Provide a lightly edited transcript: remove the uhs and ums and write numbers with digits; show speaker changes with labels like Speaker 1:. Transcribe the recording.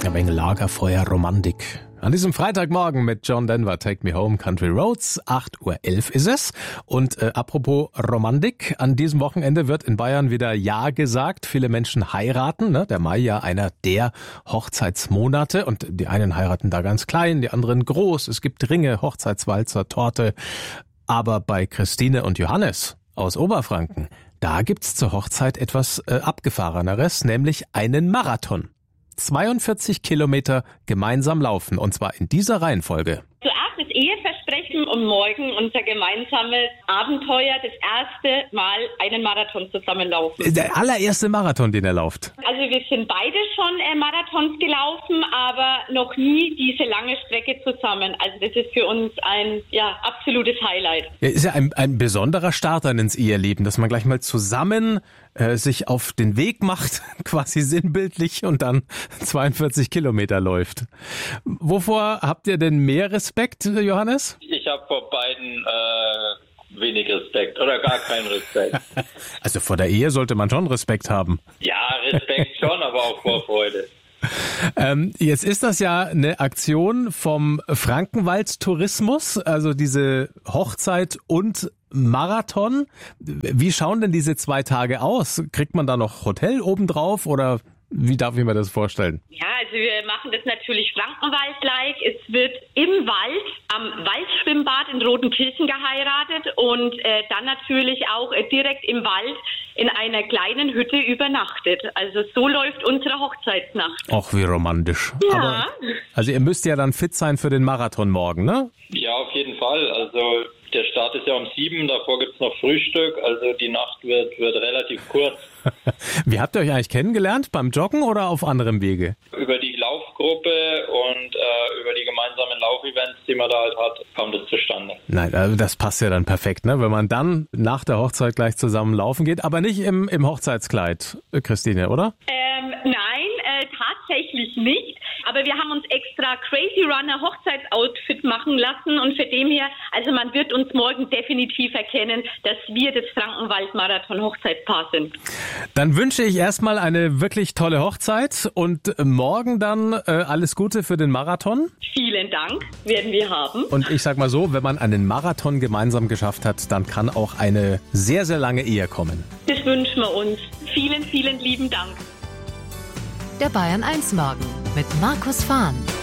Speaker 1: Ein wenig Lagerfeuer Romantik. An diesem Freitagmorgen mit John Denver, Take Me Home, Country Roads. 8:11 Uhr ist es. Und apropos Romantik, an diesem Wochenende wird in Bayern wieder Ja gesagt. Viele Menschen heiraten, ne? Der Mai ja einer der Hochzeitsmonate. Und die einen heiraten da ganz klein, die anderen groß. Es gibt Ringe, Hochzeitswalzer, Torte. Aber bei Christine und Johannes aus Oberfranken, da gibt's zur Hochzeit etwas Abgefahreneres, nämlich einen Marathon. 42 Kilometer gemeinsam laufen, und zwar in dieser Reihenfolge.
Speaker 2: Zuerst das Eheversprechen und morgen unser gemeinsames Abenteuer, das erste Mal einen Marathon zusammenlaufen.
Speaker 1: Der allererste Marathon, den er läuft.
Speaker 2: Also wir sind beide schon Marathons gelaufen, aber noch nie diese lange Strecke zusammen. Also das ist für uns ein absolutes Highlight.
Speaker 1: Ja, ist ja ein besonderer Start dann ins Eheleben, dass man gleich mal zusammen sich auf den Weg macht, quasi sinnbildlich, und dann 42 Kilometer läuft. Wovor habt ihr denn mehr Respekt, Johannes?
Speaker 3: Ich habe vor beiden wenig Respekt oder gar keinen Respekt.
Speaker 1: Also vor der Ehe sollte man schon Respekt haben.
Speaker 3: Ja, Respekt schon, aber auch Vorfreude.
Speaker 1: Jetzt ist das ja eine Aktion vom Frankenwald Tourismus, also diese Hochzeit und Marathon. Wie schauen denn diese 2 Tage aus? Kriegt man da noch Hotel obendrauf oder wie darf ich mir das vorstellen?
Speaker 2: Ja, also wir machen das natürlich Frankenwald-like. Es wird im Wald, am Waldschwimmbad in Rodenkirchen geheiratet und dann natürlich auch direkt im Wald in einer kleinen Hütte übernachtet. Also so läuft unsere Hochzeitsnacht.
Speaker 1: Ach, wie romantisch.
Speaker 2: Ja.
Speaker 1: Aber, also ihr müsst ja dann fit sein für den Marathon morgen, ne?
Speaker 3: Ja, auf jeden Fall. Also der Start ist ja um 7, davor gibt's noch Frühstück, also die Nacht wird relativ kurz.
Speaker 1: Wie habt ihr euch eigentlich kennengelernt? Beim Joggen oder auf anderem Wege?
Speaker 3: Über die Laufgruppe und über die gemeinsamen Laufevents, die man da halt hat, kam das zustande.
Speaker 1: Nein, also das passt ja dann perfekt, ne? Wenn man dann nach der Hochzeit gleich zusammen laufen geht, aber nicht im Hochzeitskleid, Christine, oder?
Speaker 2: Nein, tatsächlich nicht. Aber wir haben uns extra Crazy Runner Hochzeitsoutfit machen lassen und für dem her, also man wird uns morgen definitiv erkennen, dass wir das Frankenwald-Marathon Hochzeitspaar sind.
Speaker 1: Dann wünsche ich erstmal eine wirklich tolle Hochzeit und morgen dann alles Gute für den Marathon.
Speaker 2: Vielen Dank, werden wir haben.
Speaker 1: Und ich sag mal so, wenn man einen Marathon gemeinsam geschafft hat, dann kann auch eine sehr, sehr lange Ehe kommen.
Speaker 2: Das wünschen wir uns. Vielen, vielen lieben Dank.
Speaker 4: Der Bayern 1 Morgen mit Markus Fahn.